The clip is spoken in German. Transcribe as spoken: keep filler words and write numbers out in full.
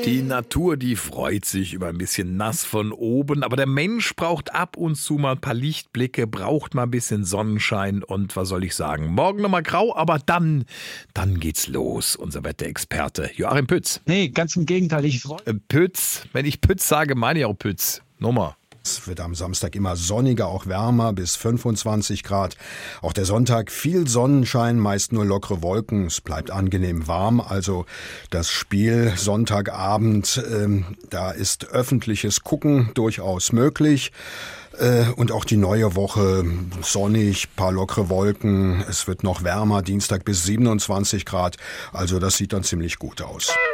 Die Natur, die freut sich über ein bisschen nass von oben, aber der Mensch braucht ab und zu mal ein paar Lichtblicke, braucht mal ein bisschen Sonnenschein und was soll ich sagen, morgen nochmal grau, aber dann, dann geht's los, unser Wetterexperte Joachim Pütz. Nee, ganz im Gegenteil, ich freue Äh, Pütz, wenn ich Pütz sage, meine ich auch Pütz. Nummer. Es wird am Samstag immer sonniger, auch wärmer, bis fünfundzwanzig Grad. Auch der Sonntag viel Sonnenschein, meist nur lockere Wolken. Es bleibt angenehm warm. Also das Spiel Sonntagabend, ähm, da ist öffentliches Gucken durchaus möglich. Äh, und auch die neue Woche sonnig, paar lockere Wolken. Es wird noch wärmer, Dienstag bis siebenundzwanzig Grad. Also das sieht dann ziemlich gut aus.